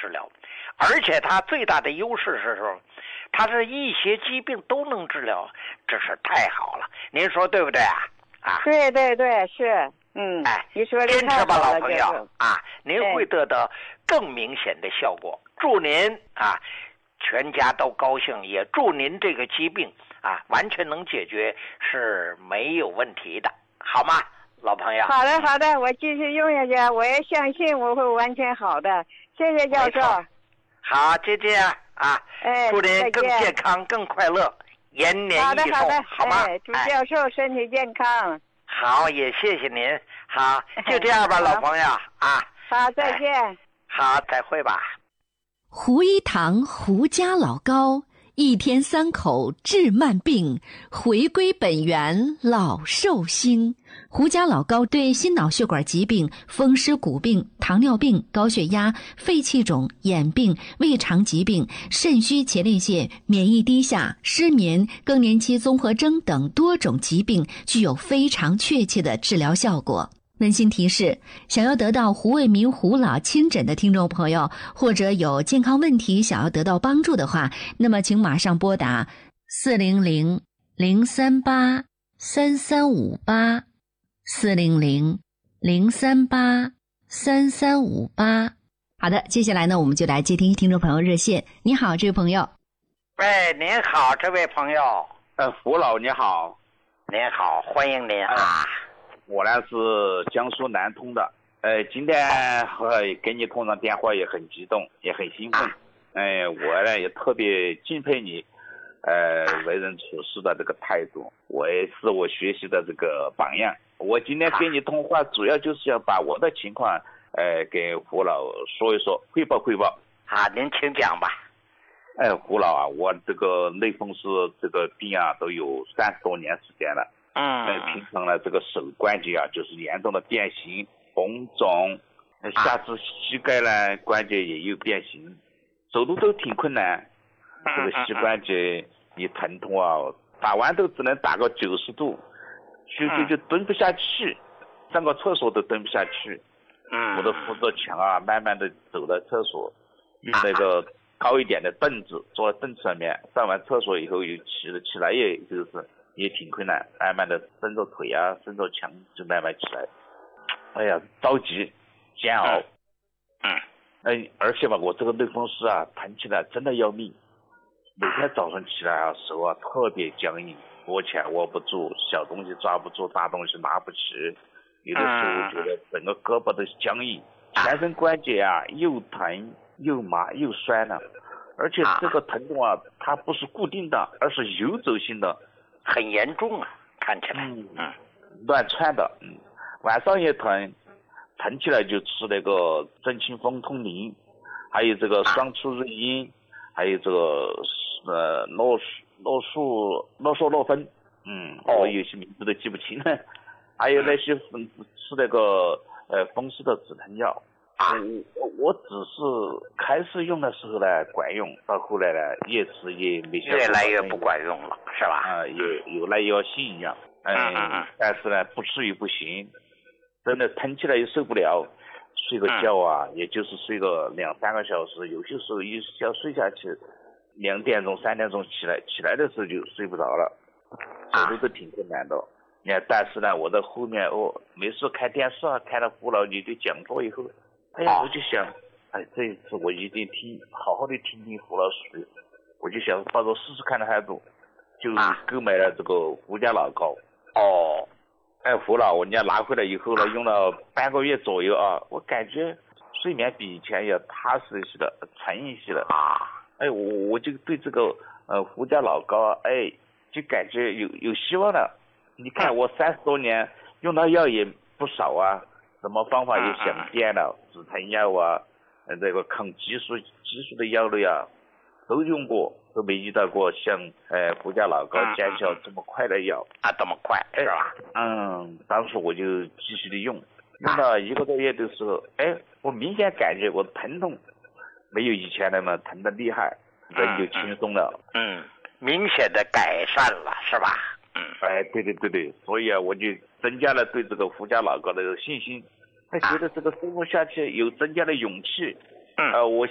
治疗，而且它最大的优势是说，它是一些疾病都能治疗，这是太好了。您说对不对啊？啊， 对对对，是，你说的坚持吧，老朋友就是啊，您会得到更明显的效果。祝您啊，全家都高兴，也祝您这个疾病啊完全能解决，是没有问题的，好吗，老朋友？ 好的好的，我继续用下去，我也相信我会完全好的。谢谢教授。 好，就这样啊。祝您更健康、更快乐，延年益寿，好吗？ 祝教授身体健康。 好，也谢谢您。好，就这样吧，老朋友啊。 好，再见。 好，再会吧。 胡一堂胡家老高，一天3口治慢病，回归本源老寿星。胡家老高对心脑血管疾病、风湿骨病、糖尿病、高血压、肺气肿、眼病、胃肠疾病、肾虚前列腺、免疫低下、失眠、更年期综合征等多种疾病具有非常确切的治疗效果。温馨提示，想要得到胡卫民胡老亲诊的听众朋友，或者有健康问题想要得到帮助的话，那么请马上拨打400-038-3358 400-038-3358。好的，接下来呢，我们就来接听听众朋友热线。你好，这位朋友。 喂，您好，这位朋友。 胡老你好。 您好，欢迎您啊。 我呢是江苏南通的，今天跟你通上电话也很激动，也很兴奋。我呢也特别敬佩你，为人处事的这个态度，我也是我学习的这个榜样。我今天跟你通话，主要就是要把我的情况，给胡老说一说，汇报汇报。 好，您请讲吧。 胡老啊，我这个类风湿这个病啊，都有30多年时间了。平常呢，这个手关节啊，就是严重的变形、红肿，下肢膝盖呢关节也有变形，走路都挺困难。这个膝关节一疼痛啊，打完都只能打个90度，就蹲不下去，上个厕所都蹲不下去。我都扶着墙啊，慢慢的走到厕所，用那个高一点的凳子坐在凳子上面，上完厕所以后又起来，也挺困难，慢慢的伸着腿啊，伸着墙就慢慢起来。哎呀，着急，煎熬。而且吧，我这个类风湿啊，疼起来真的要命。每天早上起来啊，手啊特别僵硬，握起来握不住，小东西抓不住，大东西拿不起。有的时候觉得整个胳膊都僵硬，全身关节啊又疼又麻又酸了。而且这个疼痛啊，它不是固定的，而是游走性的。 很严重啊，看起来， 乱窜的，晚上也疼起来就吃那个镇清风通灵，还有这个双出瑞英，还有这个诺索诺芬，我有些名字都记不清了，还有那些吃那个风湿的止疼药。我只是开始用的时候呢管用，到后来呢越吃越没效果， 越来越不管用了，是吧？ 有耐药性一样。但是呢不吃也不行，真的疼起来又受不了，睡个觉啊，也就是睡个2-3个小时，有些时候一觉睡下去2点钟3点钟起来的时候就睡不着了，走路都挺困难的。但是呢我在后面没事看电视啊，看了胡老你的讲座以后，我就想，这一次我一定好好的听胡老师，我就想抱着试试看的态度，就购买了这个胡家老膏。胡老，我拿回来以后呢，用了半个月左右啊，我感觉睡眠比以前也踏实一些了，沉一些了。我就对这个胡家老膏就感觉有希望了。你看我30多年用的药也不少啊。什么方法也想遍了，止疼药啊，这个抗激素的药类啊，都用过，都没遇到过像胡家老膏见效这么快的药这么快是吧？ 当时我就继续的用了1个多月的时候，我明显感觉我的疼痛没有以前那么疼的厉害，人就轻松了。 明显的改善了，是吧？ 对，所以啊，我就增加了对这个胡家老膏的信心，觉得这个生活下去有增加了勇气。我